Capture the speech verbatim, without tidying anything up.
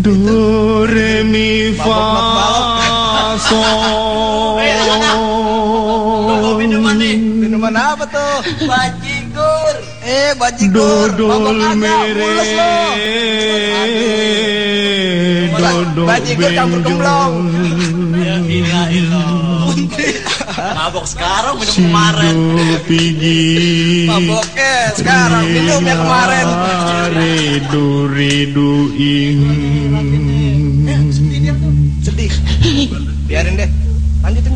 Do re mi fa sol. Minuman nih. Minuman apa tuh? Bajigur. Eh, bajigur. Dodol mere. Dodol bajigur campur gemblong. Ya gila itu. Mabok sekarang minum kemarin. Pigi. Maboknya sekarang minum yang kemarin. Redu redu ing. Sedih. Biarin deh. Lanjutin.